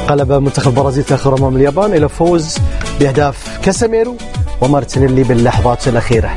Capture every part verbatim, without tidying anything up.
قلب منتخب البرازيل تأخر أمام اليابان إلى فوز بأهداف كاسيميرو ومارتينيلي باللحظات الأخيرة.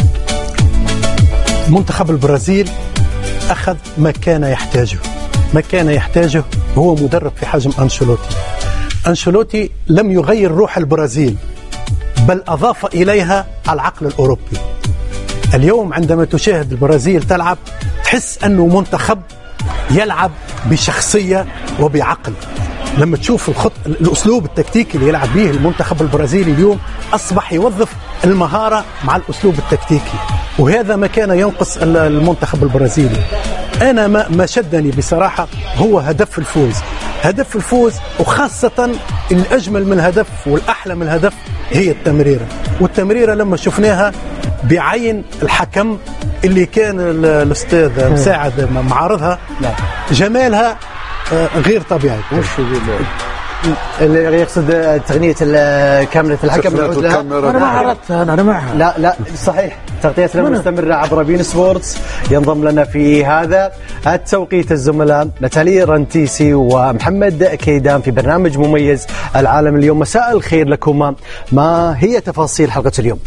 منتخب البرازيل أخذ ما كان يحتاجه ما كان يحتاجه هو مدرب في حجم أنشيلوتي. أنشيلوتي لم يغير روح البرازيل بل أضاف إليها العقل الأوروبي. اليوم عندما تشاهد البرازيل تلعب تحس أنه منتخب يلعب بشخصية وبعقل. لما تشوف الخط الأسلوب التكتيكي اللي يلعب به المنتخب البرازيلي اليوم أصبح يوظف المهارة مع الأسلوب التكتيكي، وهذا ما كان ينقص المنتخب البرازيلي. أنا ما ما شدني بصراحة هو هدف الفوز هدف الفوز وخاصة الأجمل من الهدف والأحلى من الهدف هي التمريرة. والتمريرة لما شفناها بعين الحكم اللي كان الأستاذ مساعد معارضها جمالها غير طبيعي. وش اللي يقصد تقنية كاميرا الحكم؟ أنا ما عرضتها أنا معها. لا لا صحيح، تغطيتنا مستمرة عبر بين سبورتس. ينضم لنا في هذا التوقيت الزملاء نتالي رنتيسي ومحمد كيدان في برنامج مميز العالم اليوم. مساء الخير لكم، ما هي تفاصيل حلقة اليوم؟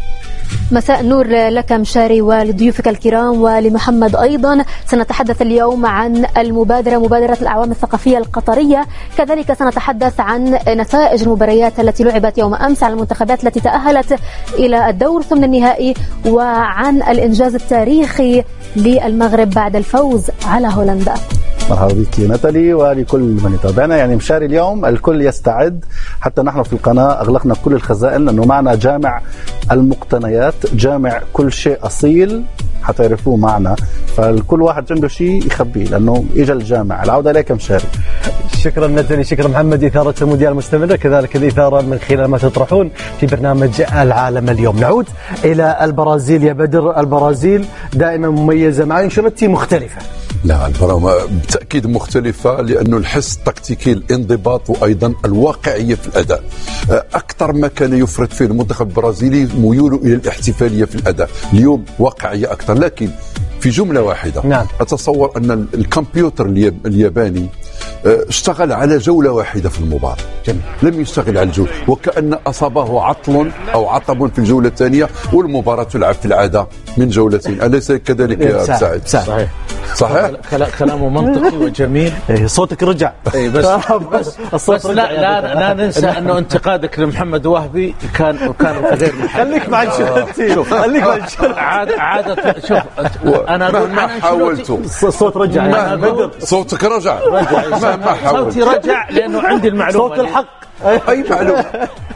مساء النور لك مشاري ولضيوفك الكرام ولمحمد أيضا. سنتحدث اليوم عن المبادرة مبادرة الأعوام الثقافية القطرية، كذلك سنتحدث عن نتائج المباريات التي لعبت يوم أمس على المنتخبات التي تأهلت إلى الدور ثمن النهائي، وعن الإنجاز التاريخي للمغرب بعد الفوز على هولندا. مرحبا بك نتالي ولكل من يتابعنا. يعني مشاري اليوم الكل يستعد، حتى نحن في القناة أغلقنا كل الخزائن لأنه معنا جامع المقتنيات، جامع كل شيء أصيل حتى يعرفوه معنا، فالكل واحد عنده شيء يخبيه لأنه إجا الجامع. العودة إليك مشاري. شكرا نتالي، شكرا محمد. إثارة المونديال مستمرة، كذلك الإثارة من خلال ما تطرحون في برنامج العالم اليوم. نعود إلى البرازيل يا بدر. البرازيل دائما مميزة مع أنشيلوتي مختلفة. لا البرامة بالتأكيد مختلفة، لأنه الحس التكتيكي، الانضباط، وأيضا الواقعية في الأداء. أكثر ما كان يفرط فيه المنتخب البرازيلي ميوله إلى الاحتفالية في الأداء، اليوم واقعية أكثر. لكن في جملة واحدة، نعم. أتصور أن الكمبيوتر الياباني اشتغل على جولة واحدة في المباراة، جميل. لم يشتغل على الجولة، وكأن أصابه عطل أو عطب في الجولة الثانية، والمباراة تلعب في العادة من جولتين. أليس كذلك يا سعد؟ صحيح صحيح. كلامه منطقي وجميل. إيه صوتك رجع. إيه بس بس الصوت رجع. لا لا, لا ننسى انه انتقادك لمحمد وهبي كان كان غير محل. خليك مع انشيلوتي، خليك مع انشيلوتي. عادة عادة شوف انا اقول ما حاولت. الصوت رجع يا بدر. صوتك رجع. ما ما حاولت. صوتي رجع لانه عندي المعلومة. صوت الحق. اي معلومة.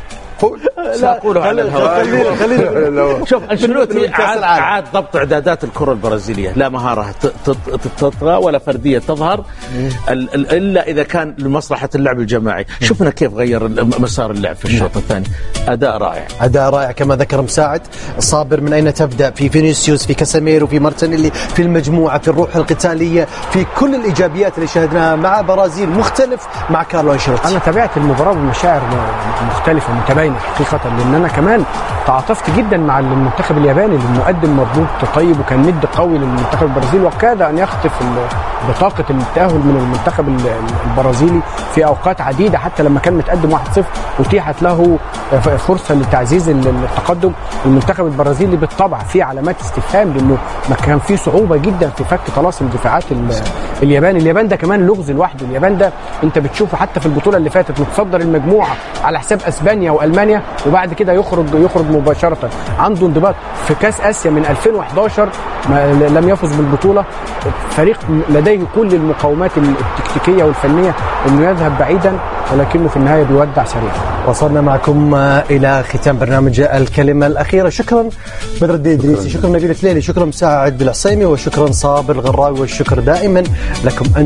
سأقوله على الهواء. شوف أنشيلوتي عاد, عاد ضبط إعدادات الكرة البرازيلية، لا مهارة تطغى ولا فردية تظهر إلا إذا كان لمصلحة اللعب الجماعي. شفنا كيف غير مسار اللعب في الشوط الثاني. أداء رائع، أداء رائع كما ذكر مساعد. صابر، من أين تبدأ في فينيسيوس، في كاسيميرو، في مارتينيلي، في المجموعة، في الروح القتالية، في كل الإيجابيات اللي شاهدناها مع برازيل مختلف مع كارلو أنشيلوتي؟ أنا تابعت المباراة بمشاعر مختلفة متباينة حقيقة، لأن أنا كمان تعاطفت جدا مع المنتخب الياباني اللي مقدم مردود طيب وكان ند قوي للمنتخب البرازيلي، وكاد أن يخطف بطاقة التأهل من المنتخب البرازيلي في أوقات عديدة، حتى لما كان متقدم واحد صفر وتيحت له فرصة لتعزيز التقدم. المنتخب البرازيلي بالطبع فيه علامات استفهام، لأنه ما كان فيه صعوبة جدا في فك طلاسم دفاعات اليابان. اليابان ده كمان لغز لوحده. اليابان ده أنت بتشوفه حتى في البطولة اللي فاتت متصدر المجموعة على حساب أسبانيا وألمانيا، وبعد كده يخرج يخرج مباشرة. عنده انضباط في كاس آسيا من ألفين وإحدى عشر لم يفز بالبطولة. فريق لديه كل المقومات التكتيكية والفنية انه يذهب بعيدا، ولكنه في النهاية بيودع سريعا. وصلنا معكم إلى ختام برنامج الكلمة الأخيرة. شكرا بدر الدين إدريسي، شكرا نبيل تليلي، شكرا مساعد العصيمي، وشكرا صابر الغراوي، والشكر دائما لكم.